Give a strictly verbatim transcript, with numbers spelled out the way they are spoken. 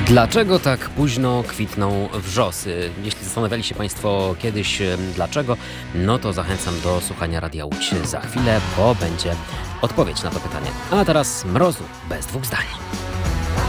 Dlaczego tak późno kwitną wrzosy? Jeśli zastanawiali się Państwo kiedyś dlaczego, no to zachęcam do słuchania Radia Łódź za chwilę, bo będzie odpowiedź na to pytanie. A teraz mrozu bez dwóch zdań.